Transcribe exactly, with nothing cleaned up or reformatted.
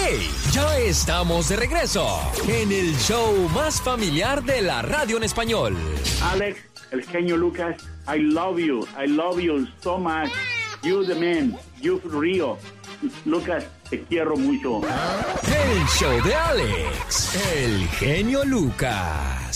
¡Hey! Ya estamos de regreso en el show más familiar de la radio en español. Alex, el genio Lucas, I love you, I love you so much. You the man, you Río. Lucas, te quiero mucho. El show de Alex, el genio Lucas.